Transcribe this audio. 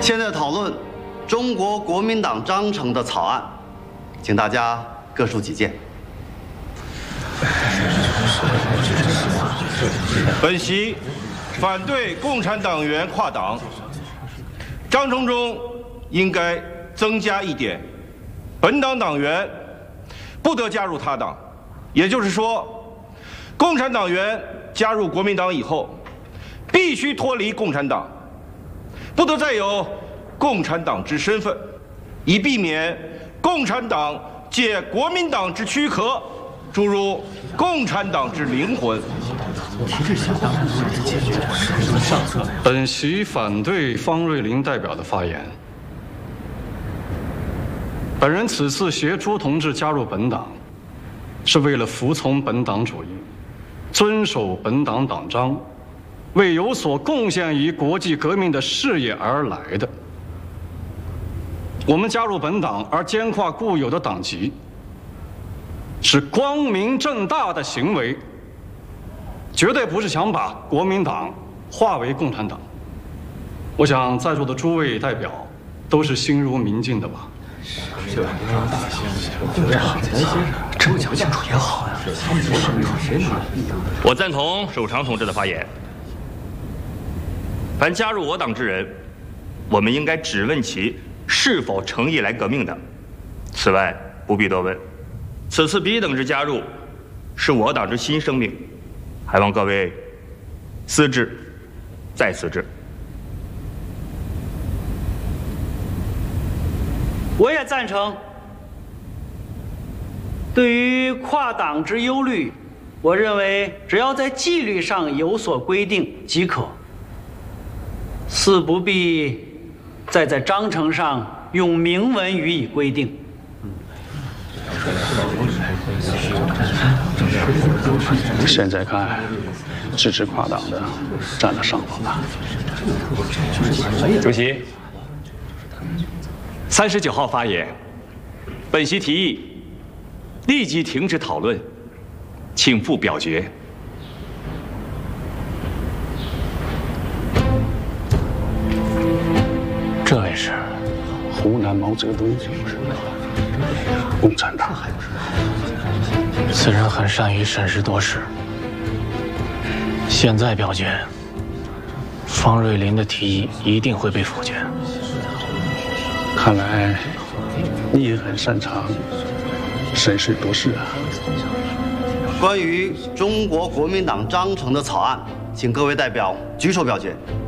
现在讨论中国国民党章程的草案，请大家各抒己见。 本席反对共产党员跨党。章程中应该增加一点，本党党员不得加入他党。也就是说，共产党员加入国民党以后，必须脱离共产党，不得再有共产党之身份，以避免共产党借国民党之躯壳注入共产党之灵魂。 本席反对方瑞林代表的发言。本人此次携朱同志加入本党，是为了服从本党主义，遵守本党党章，为有所贡献于国际革命的事业而来的。我们加入本党而兼跨固有的党籍，是光明正大的行为，绝对不是想把国民党化为共产党。我想在座的诸位代表都是心如明镜的吧？是吧？ 这么讲清楚也好呀。 我赞同守常同志的发言。凡加入我党之人，我们应该只问其是否诚意来革命的，此外不必多问。此次彼等之加入，是我党之新生命，还望各位思之，再思之。 我也赞成。对于跨党之忧虑，我认为只要在纪律上有所规定即可，似不必再在章程上用明文予以规定。 现在看，支持跨党的占了上风了。 主席，39号发言，本席提议立即停止讨论，请复表决。 这位是湖南毛泽东，共产党。 此人很善于审时度势。现在表决，方瑞林的提议一定会被否决。 看来你也很擅长审时度势啊。 关于中国国民党章程的草案，请各位代表举手表决。